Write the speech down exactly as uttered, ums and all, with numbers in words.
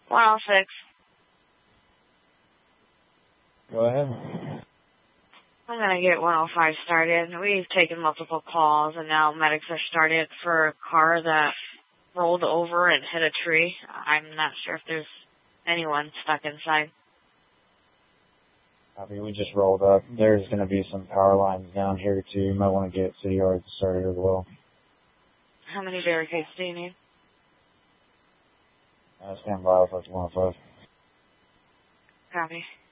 one oh six. Go ahead. I'm going to get one oh five started. We've taken multiple calls, and now medics are started for a car that rolled over and hit a tree. I'm not sure if there's anyone stuck inside. Copy, we just rolled up. There's going to be some power lines down here, too. You might want to get city yards started as well. How many barricades do you need? Uh, stand by with us, one oh five. Copy.